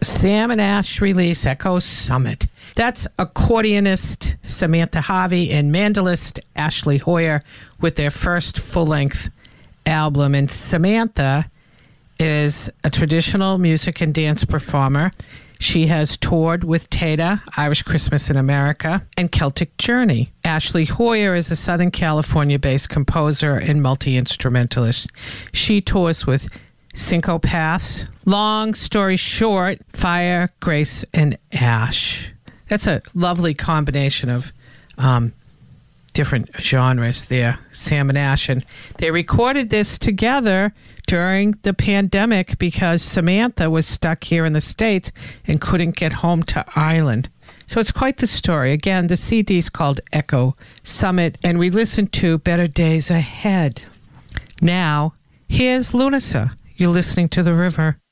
Sam and Ash release Echo Summit. That's accordionist Samantha Harvey and mandolist Ashley Hoyer with their first full-length album. And Samantha is a traditional music and dance performer. She has toured with Tata, Irish Christmas in America, and Celtic Journey. Ashley Hoyer is a Southern California-based composer and multi-instrumentalist. She tours with Syncopaths. Long story short, Fire, Grace, and Ash. That's a lovely combination of different genres there, Sam and Ash. And they recorded this together during the pandemic because Samantha was stuck here in the States and couldn't get home to Ireland. So it's quite the story. Again, the CD's called Echo Summit, and we listened to Better Days Ahead. Now, here's Lunasa. You're listening to The River.